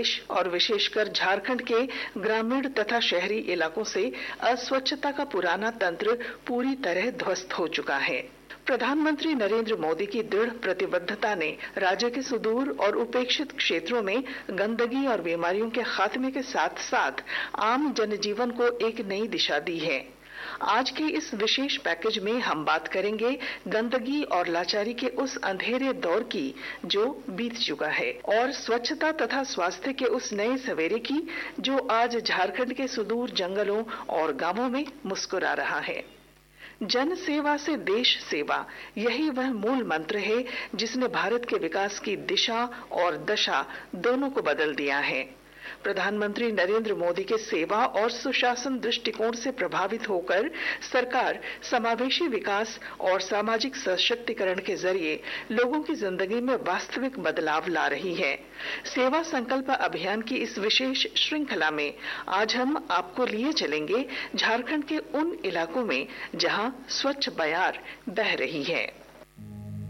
देश और विशेषकर झारखंड के ग्रामीण तथा शहरी इलाकों से अस्वच्छता का पुराना तंत्र पूरी तरह ध्वस्त हो चुका है। प्रधानमंत्री नरेंद्र मोदी की दृढ़ प्रतिबद्धता ने राज्य के सुदूर और उपेक्षित क्षेत्रों में गंदगी और बीमारियों के खात्मे के साथ साथ आम जनजीवन को एक नई दिशा दी है। आज के इस विशेष पैकेज में हम बात करेंगे गंदगी और लाचारी के उस अंधेरे दौर की जो बीत चुका है और स्वच्छता तथा स्वास्थ्य के उस नए सवेरे की जो आज झारखंड के सुदूर जंगलों और गांवों में मुस्कुरा रहा है। जन सेवा से देश सेवा, यही वह मूल मंत्र है जिसने भारत के विकास की दिशा और दशा दोनों को बदल दिया है। प्रधानमंत्री नरेंद्र मोदी के सेवा और सुशासन दृष्टिकोण से प्रभावित होकर सरकार समावेशी विकास और सामाजिक सशक्तिकरण के जरिए लोगों की जिंदगी में वास्तविक बदलाव ला रही है। सेवा संकल्प अभियान की इस विशेष श्रृंखला में आज हम आपको लिए चलेंगे झारखंड के उन इलाकों में जहां स्वच्छ बयार बह रही है।